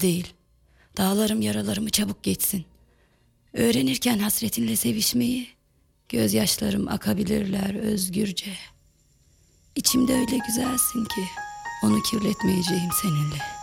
değil. Dağlarım yaralarımı çabuk geçsin. Öğrenirken hasretinle sevişmeyi, gözyaşlarım akabilirler özgürce. İçimde öyle güzelsin ki onu kirletmeyeceğim seninle.